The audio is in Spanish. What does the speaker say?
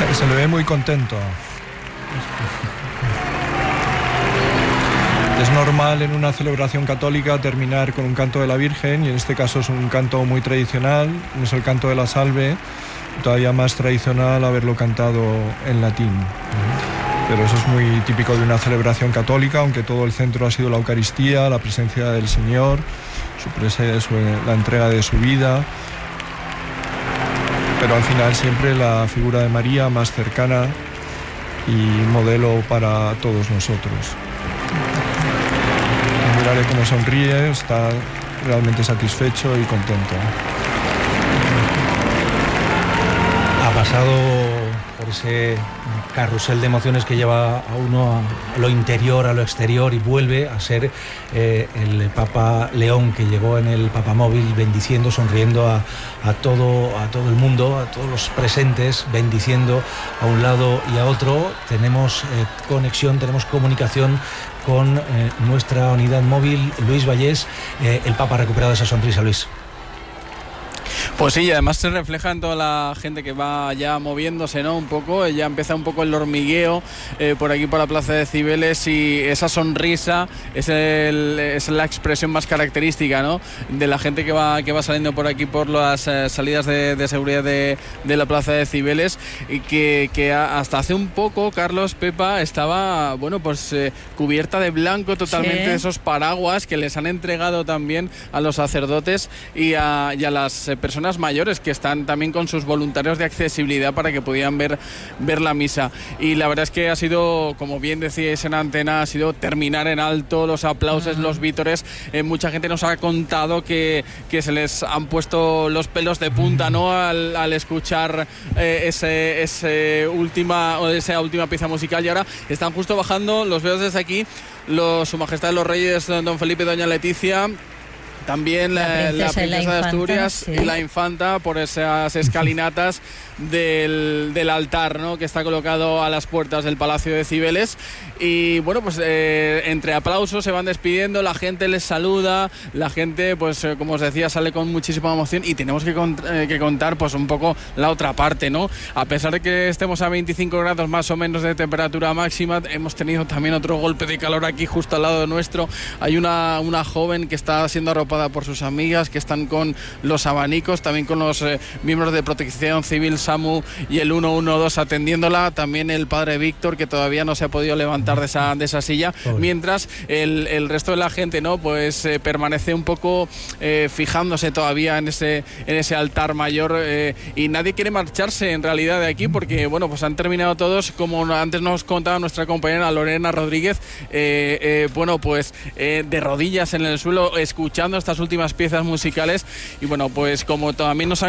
Se le ve muy contento. Es normal en una celebración católica terminar con un canto de la Virgen, y en este caso es un canto muy tradicional, es el canto de la Salve, todavía más tradicional haberlo cantado en latín. Pero eso es muy típico de una celebración católica, aunque todo el centro ha sido la Eucaristía, la presencia del Señor, la entrega de su vida, pero al final siempre la figura de María más cercana y modelo para todos nosotros. Mirarle cómo sonríe, está realmente satisfecho y contento. Ha pasado por ese carrusel de emociones que lleva a uno a lo interior, a lo exterior, y vuelve a ser el Papa León, que llegó en el Papamóvil bendiciendo, sonriendo a todo el mundo, a todos los presentes, bendiciendo a un lado y a otro. Tenemos conexión, tenemos comunicación con nuestra unidad móvil. Luis Vallés, el Papa ha recuperado esa sonrisa, Luis. Pues sí, y además se refleja en toda la gente que va ya moviéndose, ¿no? Un poco, ya empieza un poco el hormigueo por aquí por la Plaza de Cibeles, y esa sonrisa es la expresión más característica, ¿no? De la gente que va saliendo por aquí por las salidas de seguridad de la Plaza de Cibeles, y que hasta hace un poco, Carlos, Pepa, estaba, bueno, pues cubierta de blanco totalmente, sí, de esos paraguas que les han entregado también a los sacerdotes y a las personas mayores, que están también con sus voluntarios de accesibilidad para que pudieran ver la misa. Y la verdad es que ha sido, como bien decíais en antena, ha sido terminar en alto, los aplausos, los vítores. Mucha gente nos ha contado que se les han puesto los pelos de punta, ¿no? al escuchar esa última pieza musical, y ahora están justo bajando, los veo desde aquí, Su Majestad los Reyes, don Felipe y doña Leticia, también la princesa de Asturias, sí, y la infanta, por esas escalinatas del altar, ¿no?, que está colocado a las puertas del Palacio de Cibeles. Y bueno, pues entre aplausos se van despidiendo, la gente les saluda, la gente, pues como os decía, sale con muchísima emoción, y tenemos que contar pues un poco la otra parte, ¿no? A pesar de que estemos a 25 grados más o menos de temperatura máxima, hemos tenido también otro golpe de calor aquí justo al lado nuestro. Hay una joven que está siendo arropada por sus amigas, que están con los abanicos, también con los miembros de Protección Civil, SAMU y el 112 atendiéndola, también el padre Víctor, que todavía no se ha podido levantar de esa silla, mientras el resto de la gente, ¿no?, pues permanece un poco fijándose todavía en ese altar mayor, y nadie quiere marcharse en realidad de aquí, porque bueno, pues han terminado todos, como antes nos contaba nuestra compañera Lorena Rodríguez, bueno, pues de rodillas en el suelo escuchando estas últimas piezas musicales. Y bueno, pues como también nos han